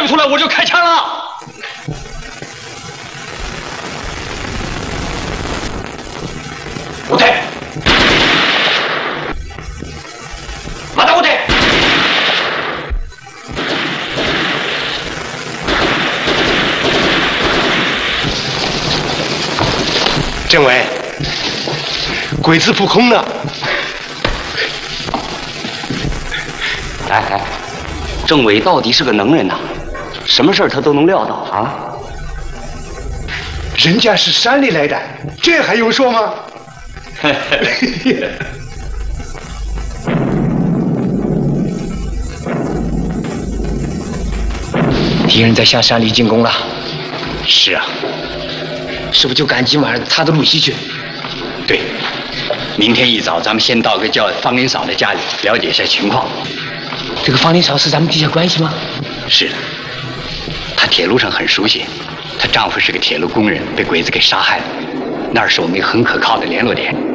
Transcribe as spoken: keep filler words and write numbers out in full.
不出来，我就开枪了。部队，马达部队。 政委，鬼子扑空了！ 哎哎，政委到底是个能人呐，什么事儿他都能料到啊。 人家是山里来的，这还用说吗？ 敌人在向山里进攻了。 是啊。 是不是就赶今晚他的路西去？ 对，明天一早咱们先到个叫方林嫂的家里了解一下情况。 这个方林嫂是咱们地下关系吗？ 是的，她铁路上很熟悉，她丈夫是个铁路工人，被鬼子给杀害了，那儿是我们一个很可靠的联络点。